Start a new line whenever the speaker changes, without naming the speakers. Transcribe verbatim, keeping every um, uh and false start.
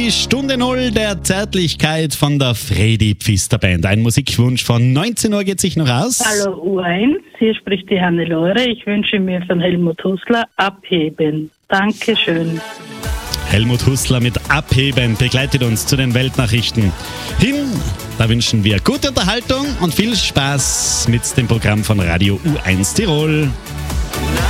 Die Stunde Null der Zärtlichkeit von der Fredi Pfister Band. Ein Musikwunsch von neunzehn Uhr geht sich noch aus.
Hallo U eins, hier spricht die Hannelore. Ich wünsche mir von Helmut Hußler Abheben. Dankeschön.
Helmut Hußler mit Abheben begleitet uns zu den Weltnachrichten hin. Da wünschen wir gute Unterhaltung und viel Spaß mit dem Programm von Radio U eins Tirol.